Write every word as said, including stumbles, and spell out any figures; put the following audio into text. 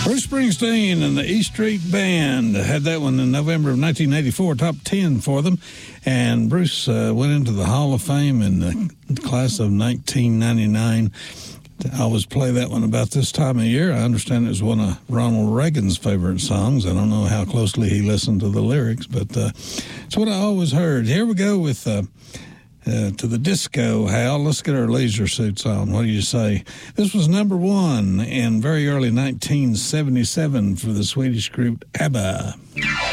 Bruce Springsteen and the E Street Band had that one in November of nineteen eighty-four, top ten for them. And Bruce uh, went into the Hall of Fame in the class of nineteen ninety-nine. I always play that one about this time of year. I understand it was one of Ronald Reagan's favorite songs. I don't know how closely he listened to the lyrics, but uh, it's what I always heard. Here we go with... Uh, Uh, to the disco, Hal. Let's get our leisure suits on. What do you say? This was number one in very early nineteen seventy-seven for the Swedish group ABBA.